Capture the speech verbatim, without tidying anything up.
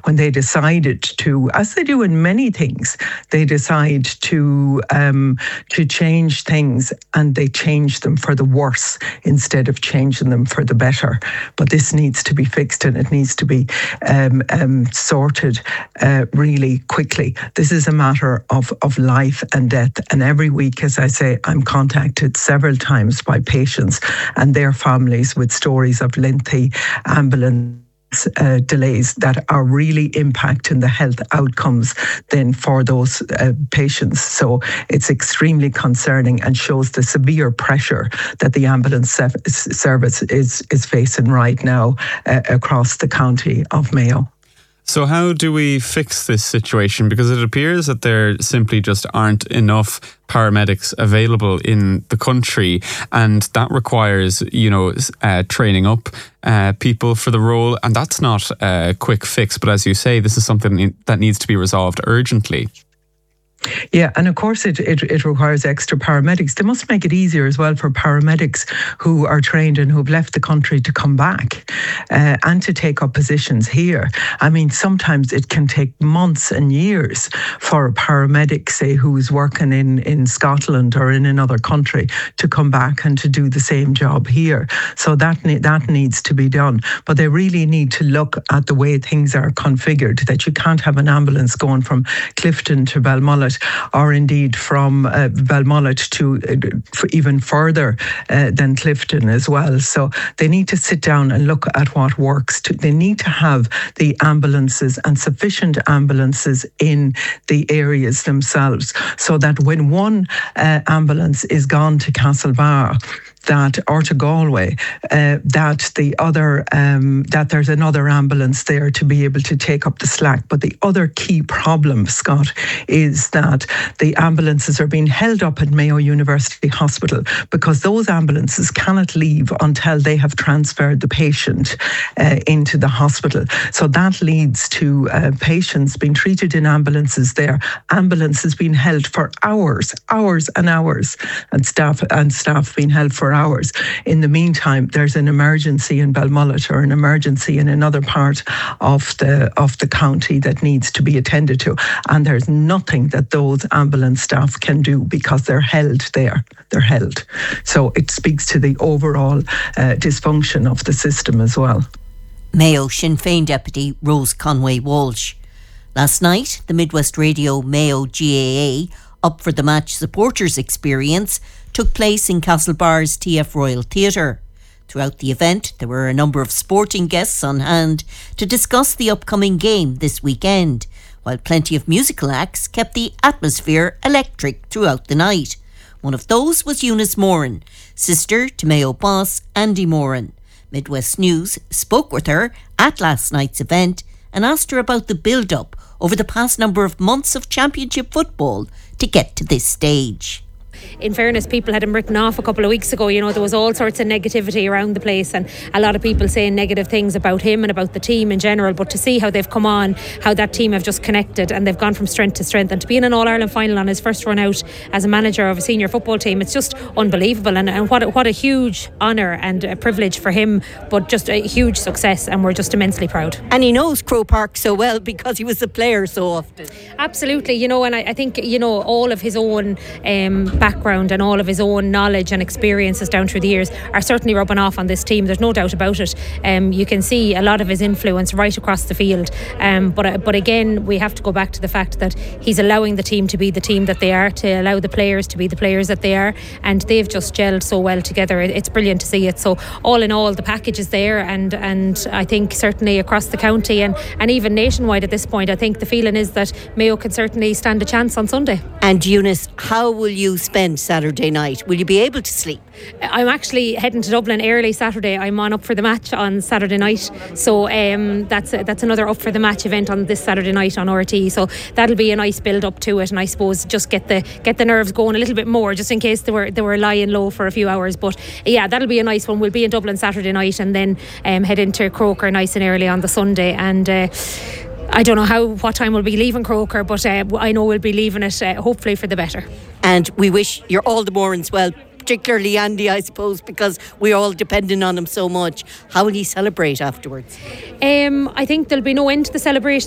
when they decided to, as they do in many things, they decide to um, to change things, and they change them for the worse instead of changing them for the better. But this needs to be fixed, and it needs to be um, um, sorted uh, really quickly. This is a matter of, of life and death. And every week, as I say, I'm contacted several times by patients and their families with stories of lengthy ambulance Uh, delays that are really impacting the health outcomes then for those uh, patients. So it's extremely concerning and shows the severe pressure that the ambulance se- service is is facing right now uh, across the county of Mayo. So how do we fix this situation? Because it appears that there simply just aren't enough paramedics available in the country, and that requires, you know, uh, training up uh, people for the role, and that's not a quick fix. But as you say, this is something that needs to be resolved urgently. Yeah, and of course it, it, it requires extra paramedics. They must make it easier as well for paramedics who are trained and who've left the country to come back uh, and to take up positions here. I mean, sometimes it can take months and years for a paramedic, say, who's working in, in Scotland or in another country to come back and to do the same job here. So that, ne- that needs to be done. But they really need to look at the way things are configured, that you can't have an ambulance going from Clifton to Balmullet, or indeed from uh, Balmullet to uh, even further uh, than Clifton as well. So they need to sit down and look at what works. To, they need to have the ambulances and sufficient ambulances in the areas themselves, so that when one uh, ambulance is gone to Castlebar, that or to Galway, uh, that the other um, that there's another ambulance there to be able to take up the slack. But the other key problem, Scott, is that the ambulances are being held up at Mayo University Hospital because those ambulances cannot leave until they have transferred the patient uh, into the hospital. So that leads to uh, patients being treated in ambulances there, ambulances being held for hours, hours and hours, and staff and staff being held for hours. In the meantime, there's an emergency in Balmullet or an emergency in another part of the of the county that needs to be attended to, and there's nothing that those ambulance staff can do because they're held there. They're held. So it speaks to the overall uh, dysfunction of the system as well. Mayo Sinn Féin Deputy Rose Conway Walsh. Last night, the Midwest Radio Mayo G A A Up for the Match supporters experience took place in Castlebar's T F Royal Theatre. Throughout the event, there were a number of sporting guests on hand to discuss the upcoming game this weekend, while plenty of musical acts kept the atmosphere electric throughout the night. One of those was Eunice Moran, sister to Mayo boss Andy Moran. Midwest News spoke with her at last night's event and asked her about the build-up over the past number of months of championship football to get to this stage. In fairness, people had him written off a couple of weeks ago. You know, there was all sorts of negativity around the place and a lot of people saying negative things about him and about the team in general. But to see how they've come on, how that team have just connected and they've gone from strength to strength, and to be in an All-Ireland final on his first run out as a manager of a senior football team, it's just unbelievable. And, and what, a, what a huge honour and a privilege for him, but just a huge success, and we're just immensely proud. And he knows Croke Park so well because he was a player so often. Absolutely, you know, and I, I think, you know, all of his own um, background and all of his own knowledge and experiences down through the years are certainly rubbing off on this team. There's no doubt about it. Um, you can see a lot of his influence right across the field. Um, but but again, we have to go back to the fact that he's allowing the team to be the team that they are, to allow the players to be the players that they are, and they've just gelled so well together. It's brilliant to see it. So all in all, the package is there, and and I think certainly across the county and, and even nationwide at this point, I think the feeling is that Mayo can certainly stand a chance on Sunday. And Eunice, how will you spend Saturday night? Will you be able to sleep? I'm actually heading to Dublin early Saturday. I'm on Up for the Match on Saturday night, so um, that's a, that's another Up for the Match event on this Saturday night on R T. So that'll be a nice build up to it, and I suppose just get the get the nerves going a little bit more, just in case they were they were lying low for a few hours. But yeah, that'll be a nice one. We'll be in Dublin Saturday night and then um, head into Croker nice and early on the Sunday. And uh, I don't know how what time we'll be leaving Croker, but uh, I know we'll be leaving it uh, hopefully for the better. And we wish you're all the Morans well, particularly Andy, I suppose, because we're all dependent on him so much. How will he celebrate afterwards? Um, I think there'll be no end to the celebration.